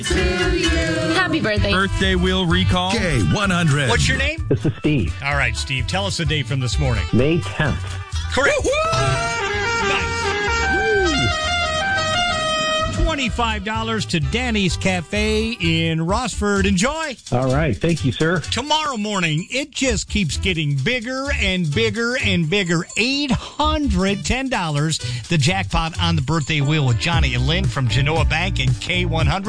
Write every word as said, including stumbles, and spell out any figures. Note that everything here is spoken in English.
To you. Happy birthday. Birthday wheel recall. K one hundred. What's your name? This is Steve. All right, Steve. Tell us the date from this morning. May tenth. Correct. Nice. twenty-five dollars to Danny's Cafe in Rossford. Enjoy. All right. Thank you, sir. Tomorrow morning, it just keeps getting bigger and bigger and bigger. eight hundred ten dollars. The jackpot on the birthday wheel with Johnny and Lynn from Genoa Bank and K one hundred.